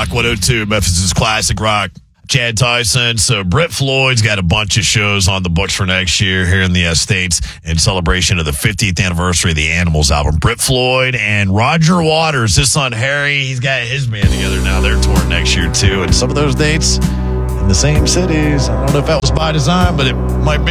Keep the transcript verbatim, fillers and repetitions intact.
Rock one oh two, Memphis' classic rock. Chad Tyson. So Brett Floyd's got a bunch of shows on the books for next year here in the uh, States in celebration of the fiftieth anniversary of the Animals album. Brett Floyd and Roger Waters, his son Harry, he's got his band together now. They're touring next year too. And some of those dates in the same cities. I don't know if that was by design, but it might be.